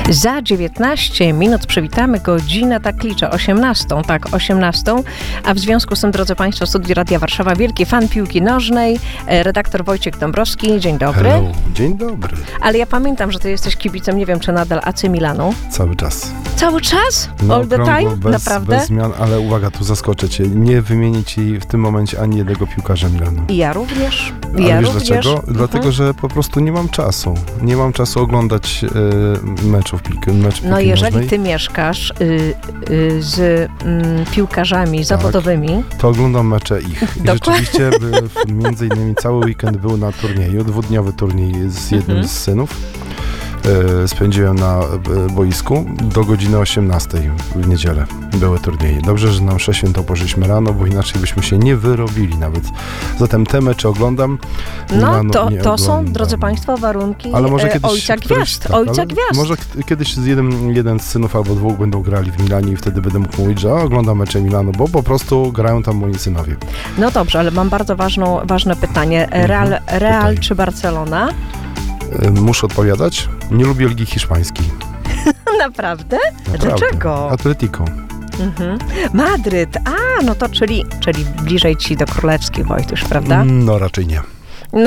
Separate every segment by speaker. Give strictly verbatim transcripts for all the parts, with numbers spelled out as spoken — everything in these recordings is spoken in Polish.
Speaker 1: Za dziewiętnaście minut przywitamy godzinę, tak liczę, osiemnastą, tak, osiemnastą, a w związku z tym, drodzy Państwo, w studiu Radia Warszawa wielki fan piłki nożnej, redaktor Wojciech Dąbrowski. Dzień dobry.
Speaker 2: Hello. Dzień dobry.
Speaker 1: Ale ja pamiętam, że ty jesteś kibicem, nie wiem, czy nadal A C Milanu.
Speaker 2: Cały czas.
Speaker 1: Cały czas?
Speaker 2: No,
Speaker 1: All the time?
Speaker 2: bez,
Speaker 1: Naprawdę?
Speaker 2: Bez zmian, ale uwaga, tu zaskoczę cię. Nie wymienię ci w tym momencie ani jednego piłkarza Milanu.
Speaker 1: I ja również.
Speaker 2: A
Speaker 1: ja
Speaker 2: wiesz
Speaker 1: również.
Speaker 2: dlaczego?
Speaker 1: Mhm.
Speaker 2: Dlatego, że po prostu nie mam czasu. Nie mam czasu oglądać e, meczów piłki, mecz piłki
Speaker 1: No jeżeli
Speaker 2: nożnej.
Speaker 1: ty mieszkasz y, y, z y, piłkarzami zawodowymi...
Speaker 2: To oglądam mecze ich. I
Speaker 1: Dokładnie.
Speaker 2: rzeczywiście by, między innymi cały weekend był na turnieju, dwudniowy turniej z jednym
Speaker 1: Mhm.
Speaker 2: z synów. E, spędziłem na e, boisku do godziny osiemnastej w niedzielę. Były turnieje. Dobrze, że na mszę świętą poszliśmy rano, bo inaczej byśmy się nie wyrobili nawet. Zatem te mecze oglądam.
Speaker 1: No
Speaker 2: Milanu
Speaker 1: to,
Speaker 2: nie
Speaker 1: to są,
Speaker 2: oglądam.
Speaker 1: drodzy Państwo, warunki
Speaker 2: Ale może
Speaker 1: e,
Speaker 2: kiedyś
Speaker 1: ojca
Speaker 2: któryś-
Speaker 1: gwiazd.
Speaker 2: tak,
Speaker 1: ojca
Speaker 2: ale
Speaker 1: gwiazd.
Speaker 2: Może k- kiedyś z jeden, jeden z synów albo dwóch będą grali w Milanie i wtedy będę mógł mówić, że o, oglądam mecze Milanu, bo po prostu grają tam moi synowie.
Speaker 1: No dobrze, ale mam bardzo ważną, ważne pytanie. Real, Real
Speaker 2: Pytaj.
Speaker 1: czy Barcelona?
Speaker 2: E, Muszę odpowiadać. Nie lubię Ligi Hiszpańskiej.
Speaker 1: Naprawdę?
Speaker 2: Naprawdę.
Speaker 1: Dlaczego?
Speaker 2: Atletico.
Speaker 1: Mhm. Madryt. A, no to czyli, czyli bliżej ci do królewskich, Wojtuś, prawda?
Speaker 2: No raczej nie.
Speaker 1: No,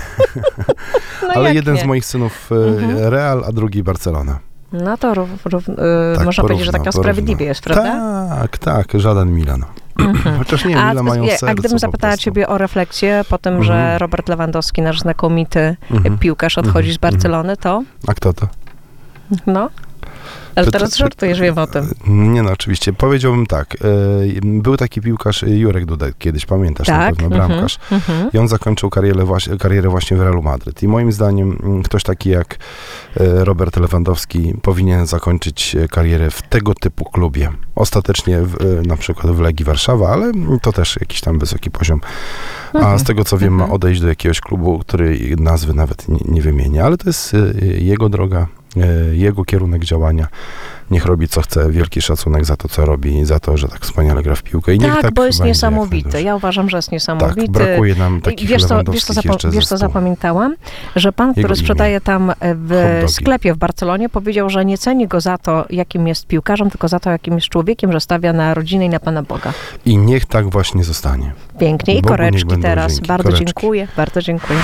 Speaker 1: no
Speaker 2: Ale
Speaker 1: jak
Speaker 2: jeden
Speaker 1: nie?
Speaker 2: z moich synów e,
Speaker 1: Mhm.
Speaker 2: Real, a drugi Barcelona.
Speaker 1: No to rów, rów, y,
Speaker 2: Tak,
Speaker 1: można powiedzieć, że
Speaker 2: porówno,
Speaker 1: taka sprawiedliwie jest, prawda?
Speaker 2: Tak, tak, żaden Milan. Chociaż nie,
Speaker 1: A,
Speaker 2: Milan mają
Speaker 1: nie,
Speaker 2: serce
Speaker 1: a gdybym
Speaker 2: po
Speaker 1: zapytała
Speaker 2: prostu.
Speaker 1: ciebie o refleksję po tym,
Speaker 2: Mhm.
Speaker 1: że Robert Lewandowski, nasz znakomity
Speaker 2: Mhm.
Speaker 1: piłkarz, odchodzi
Speaker 2: Mhm.
Speaker 1: z Barcelony, to
Speaker 2: A kto to?
Speaker 1: no. Ale
Speaker 2: To-
Speaker 1: teraz
Speaker 2: to-
Speaker 1: żartujesz, wiem o tym.
Speaker 2: Nie no, oczywiście. Powiedziałbym tak. E, był taki piłkarz Jurek Dudek kiedyś, pamiętasz na
Speaker 1: Tak.
Speaker 2: pewno, bramkarz.
Speaker 1: Mhm. Mhm.
Speaker 2: I on zakończył karierę właśnie, karierę właśnie w Realu Madryt. I moim zdaniem mm, ktoś taki jak e, Robert Lewandowski powinien zakończyć e, karierę w tego typu klubie. Ostatecznie w, e, na przykład w Legii Warszawa, ale to też jakiś tam wysoki poziom. A
Speaker 1: Mhm.
Speaker 2: z tego co wiem, ma
Speaker 1: Mhm.
Speaker 2: odejść do jakiegoś klubu, który nazwy nawet nie, nie wymienię, ale to jest e, jego droga, e, jego kierunek działania. Niech robi co chce, wielki szacunek za to, co robi i za to, że tak wspaniale gra w piłkę. I niech
Speaker 1: Tak,
Speaker 2: tak
Speaker 1: bo jest
Speaker 2: będzie jak
Speaker 1: niesamowity.
Speaker 2: najdłużej.
Speaker 1: Ja uważam, że jest niesamowity.
Speaker 2: Tak, brakuje nam
Speaker 1: I
Speaker 2: takich
Speaker 1: wiesz co, wiesz, co
Speaker 2: Lewandowskich
Speaker 1: zapo-
Speaker 2: jeszcze
Speaker 1: wiesz, co
Speaker 2: zespół.
Speaker 1: zapamiętałam? Że pan,
Speaker 2: Jego
Speaker 1: który
Speaker 2: imię.
Speaker 1: sprzedaje tam
Speaker 2: Hot
Speaker 1: w
Speaker 2: dogi.
Speaker 1: sklepie w Barcelonie, powiedział, że nie ceni go za to, jakim jest piłkarzem, tylko za to, jakim jest człowiekiem, że stawia na rodzinę i na Pana Boga.
Speaker 2: I niech tak właśnie zostanie.
Speaker 1: Pięknie. I
Speaker 2: Bogu niech
Speaker 1: koreczki
Speaker 2: będą
Speaker 1: teraz.
Speaker 2: dzięki.
Speaker 1: Bardzo
Speaker 2: Koreczki.
Speaker 1: dziękuję. Bardzo dziękuję.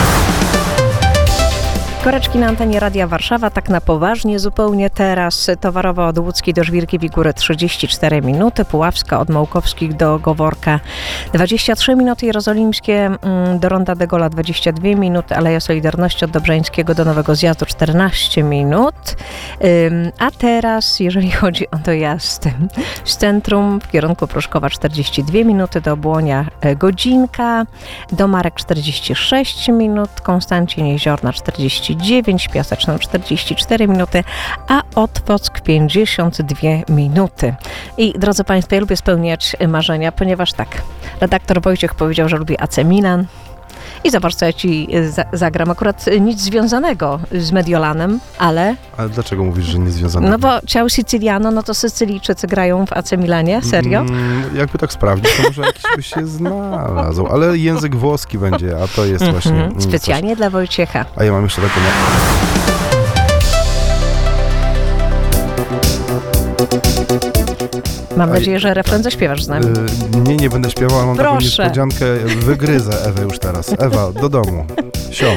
Speaker 1: Koreczki na antenie Radia Warszawa, tak na poważnie zupełnie teraz. Towarowa od Łódzkiej do Żwirki Góry trzydzieści cztery minuty, Puławska od Małkowskich do Goworka dwadzieścia trzy minuty, Jerozolimskie mm, do Ronda de Gola dwadzieścia dwie minuty, Aleja Solidarności od Dobrzeńskiego do Nowego Zjazdu czternaście minut. Ym, a teraz, jeżeli chodzi o dojazd z centrum w kierunku Pruszkowa czterdzieści dwie minuty, do Błonia e, godzinka, do Marek czterdzieści sześć minut, Konstancin Jeziorna czterdzieści dziewięć, Piaseczną czterdzieści cztery minuty, a Otwock pięćdziesiąt dwie minuty. I drodzy Państwo, ja lubię spełniać marzenia, ponieważ tak, redaktor Wojciech powiedział, że lubi A C Milan. I zobacz, co ja ci za- zagram. Akurat nic związanego z Mediolanem, ale
Speaker 2: Ale dlaczego mówisz, że nie związane?
Speaker 1: no bo Ciao Siciliano, no to Sycylijczycy grają w A C Milanie, serio?
Speaker 2: Mm, jakby tak sprawdzić, to może jakiś by się znalazł. Ale język włoski będzie, a to jest właśnie...
Speaker 1: Mhm,
Speaker 2: mm,
Speaker 1: specjalnie dla Wojciecha.
Speaker 2: Coś. A ja mam jeszcze taką...
Speaker 1: Mam
Speaker 2: A-
Speaker 1: nadzieję, że refren zaśpiewasz z nami.
Speaker 2: Y, nie, nie będę śpiewał, ale mam taką
Speaker 1: Proszę.
Speaker 2: niespodziankę. Wygryzę Ewę już teraz. Ewa, do domu. Siom.